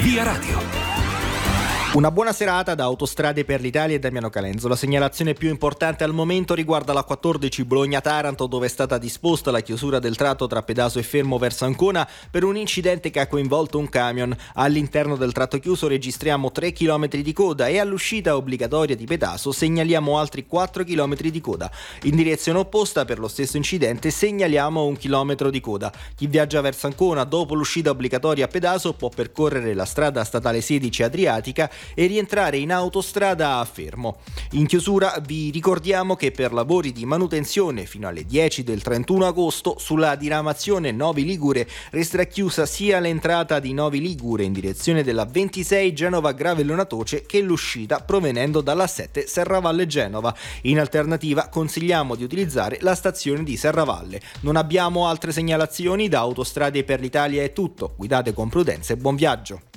Via Radio. Una buona serata da Autostrade per l'Italia e Damiano Calenzo. La segnalazione più importante al momento riguarda la 14 Bologna-Taranto, dove è stata disposta la chiusura del tratto tra Pedaso e Fermo verso Ancona per un incidente che ha coinvolto un camion. All'interno del tratto chiuso registriamo 3 km di coda e all'uscita obbligatoria di Pedaso segnaliamo altri 4 km di coda. In direzione opposta per lo stesso incidente segnaliamo 1 chilometro di coda. Chi viaggia verso Ancona dopo l'uscita obbligatoria a Pedaso può percorrere la strada statale 16 Adriatica e rientrare in autostrada a Fermo. In chiusura vi ricordiamo che per lavori di manutenzione fino alle 10 del 31 agosto sulla diramazione Novi Ligure resterà chiusa sia l'entrata di Novi Ligure in direzione della 26 Genova Gravellona Toce che l'uscita provenendo dalla 7 Serravalle Genova. In alternativa consigliamo di utilizzare la stazione di Serravalle. Non abbiamo altre segnalazioni, da Autostrade per l'Italia è tutto. Guidate con prudenza e buon viaggio.